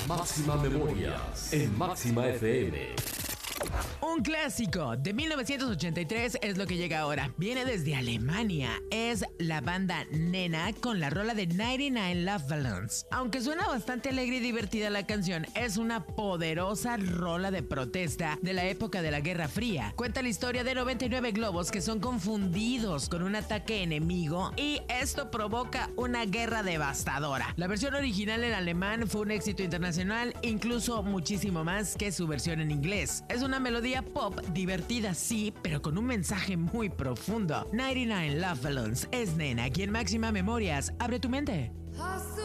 Máxima Memorias en Máxima FM. Un clásico de 1983 es lo que llega ahora. Viene desde Alemania. Es la banda Nena con la rola de 99 Love Balloons. Aunque suena bastante alegre y divertida la canción, es una poderosa rola de protesta de la época de la Guerra Fría. Cuenta la historia de 99 globos que son confundidos con un ataque enemigo y esto provoca una guerra devastadora. La versión original en alemán fue un éxito internacional, incluso muchísimo más que su versión en inglés. Es una melodía pop divertida, sí, pero con un mensaje muy profundo. 99 Love Balloons es Nena, aquí en Máxima Memorias. Abre tu mente.